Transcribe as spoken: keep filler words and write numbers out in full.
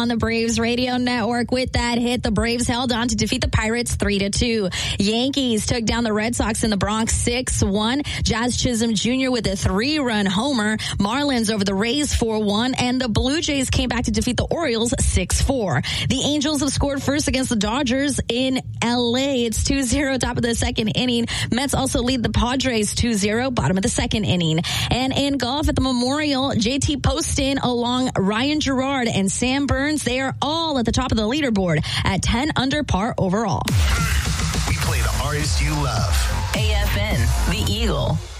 on the Braves Radio Network. With that hit, the Braves held on to defeat the Pirates three to two. Yankees took down the Red Sox in the Bronx six one. Jazz Chisholm Junior with a three-run homer. Marlins over the Rays four one. And the Blue Jays came back to defeat the Orioles six four. The Angels have scored first against the Dodgers in L A. It's two zero, top of the second inning. Mets also lead the Padres two zero, bottom of the second inning. And in golf at the Memorial, J T Poston along Ryan Gerard and Sam Burns, they are all at the top of the leaderboard at ten under par overall. We play the artists you love. A F N, The Eagle.